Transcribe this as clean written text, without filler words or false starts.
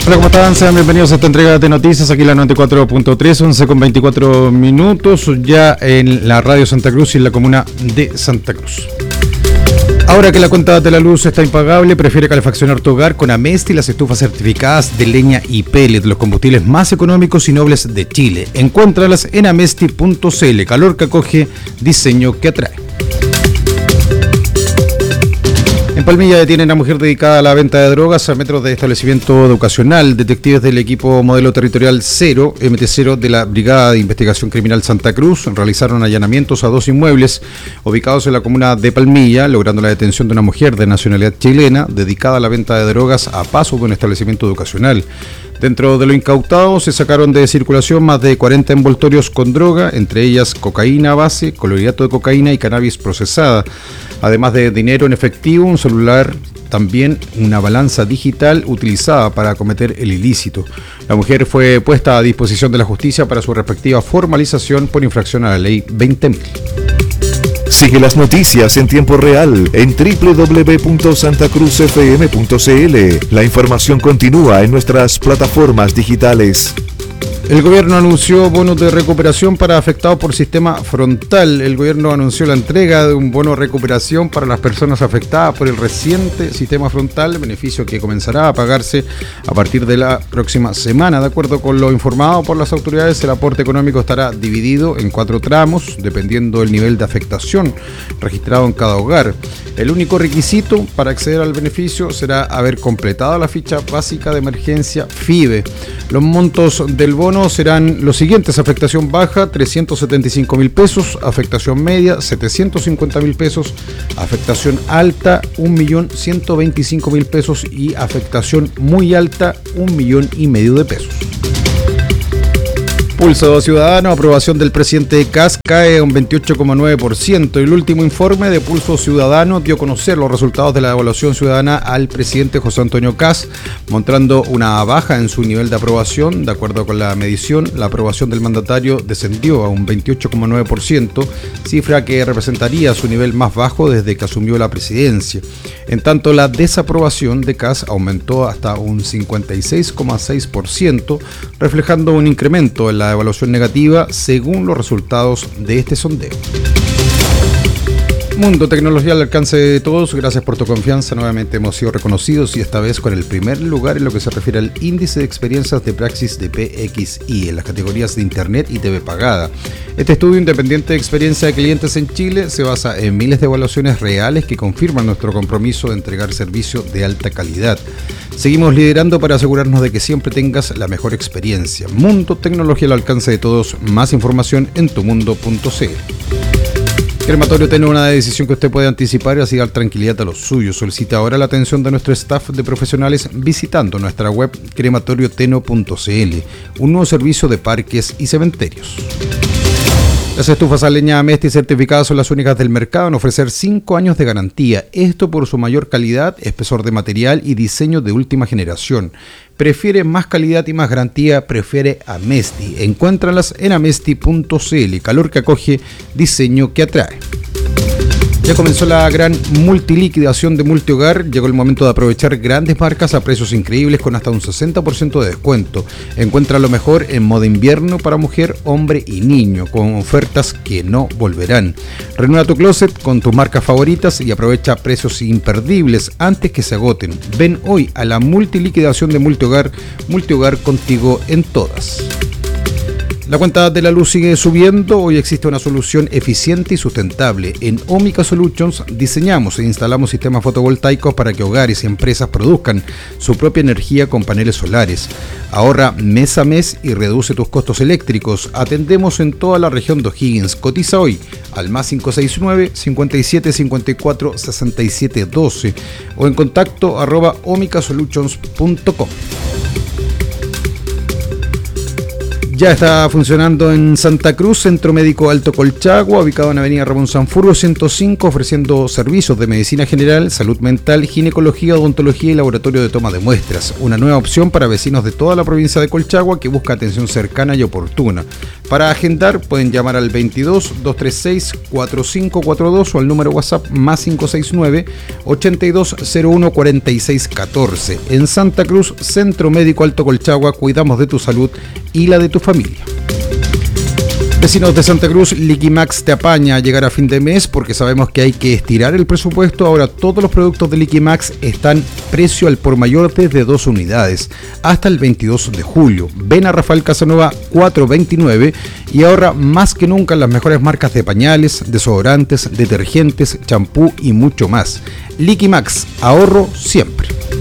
Hola, ¿cómo están? Sean bienvenidos a esta entrega de noticias aquí en la 94.3, 11:24 minutos, ya en la radio Santa Cruz y en la comuna de Santa Cruz. Ahora que la cuenta de la luz está impagable, prefiere calefaccionar tu hogar con Amesti, las estufas certificadas de leña y pellet, los combustibles más económicos y nobles de Chile. Encuéntralas en amesti.cl, calor que acoge, diseño que atrae. En Palmilla detienen a mujer dedicada a la venta de drogas a metros de establecimiento educacional. Detectives del equipo modelo territorial 0, MT0 de la Brigada de Investigación Criminal Santa Cruz realizaron allanamientos a 2 inmuebles ubicados en la comuna de Palmilla, logrando la detención de una mujer de nacionalidad chilena dedicada a la venta de drogas a paso de un establecimiento educacional. Dentro de lo incautado se sacaron de circulación más de 40 envoltorios con droga, entre ellas cocaína base, clorhidrato de cocaína y cannabis procesada, además de dinero en efectivo, un celular, también una balanza digital utilizada para cometer el ilícito. La mujer fue puesta a disposición de la justicia para su respectiva formalización por infracción a la ley 20.000. Sigue las noticias en tiempo real en www.santacruzfm.cl. La información continúa en nuestras plataformas digitales. El gobierno anunció bonos de recuperación para afectados por sistema frontal. El gobierno anunció la entrega de un bono de recuperación para las personas afectadas por el reciente sistema frontal, beneficio que comenzará a pagarse a partir de la próxima semana. De acuerdo con lo informado por las autoridades, el aporte económico estará dividido en 4 tramos, dependiendo del nivel de afectación registrado en cada hogar. El único requisito para acceder al beneficio será haber completado la ficha básica de emergencia FIBE. Los montos del bono serán los siguientes: afectación baja 375.000 pesos, afectación media 750.000 pesos, afectación alta 1.125.000 pesos y afectación muy alta 1,5 millones de pesos. Pulso Ciudadano, aprobación del presidente Kast cae a un 28,9%. El último informe de Pulso Ciudadano dio a conocer los resultados de la evaluación ciudadana al presidente José Antonio Kast, mostrando una baja en su nivel de aprobación. De acuerdo con la medición, la aprobación del mandatario descendió a un 28,9%, cifra que representaría su nivel más bajo desde que asumió la presidencia. En tanto, la desaprobación de Kast aumentó hasta un 56,6%, reflejando un incremento en la evaluación negativa según los resultados de este sondeo. Mundo Tecnología al alcance de todos, gracias por tu confianza. Nuevamente hemos sido reconocidos y esta vez con el primer lugar en lo que se refiere al índice de experiencias de praxis de PXI en las categorías de Internet y TV pagada. Este estudio independiente de experiencia de clientes en Chile se basa en miles de evaluaciones reales que confirman nuestro compromiso de entregar servicio de alta calidad. Seguimos liderando para asegurarnos de que siempre tengas la mejor experiencia. Mundo Tecnología al alcance de todos. Más información en tumundo.cl. Crematorio Teno, una decisión que usted puede anticipar y así dar tranquilidad a los suyos. Solicita ahora la atención de nuestro staff de profesionales visitando nuestra web crematorioteno.cl, un nuevo servicio de parques y cementerios. Las estufas a leña Amesti certificadas son las únicas del mercado en ofrecer 5 años de garantía. Esto por su mayor calidad, espesor de material y diseño de última generación. Prefiere más calidad y más garantía, prefiere Amesti. Encuéntralas en amesti.cl, calor que acoge, diseño que atrae. Ya comenzó la gran multiliquidación de Multihogar. Llegó el momento de aprovechar grandes marcas a precios increíbles con hasta un 60% de descuento. Encuentra lo mejor en moda invierno para mujer, hombre y niño, con ofertas que no volverán. Renueva tu closet con tus marcas favoritas y aprovecha precios imperdibles antes que se agoten. Ven hoy a la multiliquidación de Multihogar. Multihogar, contigo en todas. La cuenta de la luz sigue subiendo. Hoy existe una solución eficiente y sustentable. En Omica Solutions diseñamos e instalamos sistemas fotovoltaicos para que hogares y empresas produzcan su propia energía con paneles solares. Ahorra mes a mes y reduce tus costos eléctricos. Atendemos en toda la región de O'Higgins. Cotiza hoy al más 569-5754-6712 o en contacto @omicasolutions.com. Ya está funcionando en Santa Cruz, Centro Médico Alto Colchagua, ubicado en Avenida Ramón Sanfurgo 105, ofreciendo servicios de medicina general, salud mental, ginecología, odontología y laboratorio de toma de muestras. Una nueva opción para vecinos de toda la provincia de Colchagua que busca atención cercana y oportuna. Para agendar pueden llamar al 22 236 4542 o al número WhatsApp más 569 8201 4614. En Santa Cruz, Centro Médico Alto Colchagua, cuidamos de tu salud y la de tu familia. Vecinos de Santa Cruz, Liquimax te apaña a llegar a fin de mes porque sabemos que hay que estirar el presupuesto. Ahora todos los productos de Liquimax están precio al por mayor desde 2 unidades hasta el 22 de julio. Ven a Rafael Casanova 429 y ahorra más que nunca en las mejores marcas de pañales, desodorantes, detergentes, champú y mucho más. Liquimax, ahorro siempre.